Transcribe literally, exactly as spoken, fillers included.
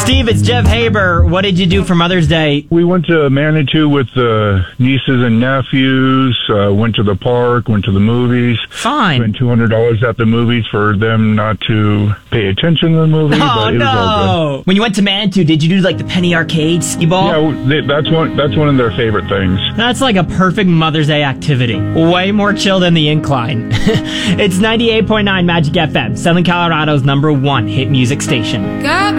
Steve, it's Jeff Haber. What did you do for Mother's Day? We went to Manitou with the nieces and nephews, uh, went to the park, went to the movies. Fine. Spent two hundred dollars at the movies for them not to pay attention to the movie. Oh, but it no. was all good. When you went to Manitou, did you do like the penny arcade skee ball? Yeah, they, that's one, that's one of their favorite things. That's like a perfect Mother's Day activity. Way more chill than the Incline. It's ninety-eight point nine Magic F M, Southern Colorado's number one hit music station. God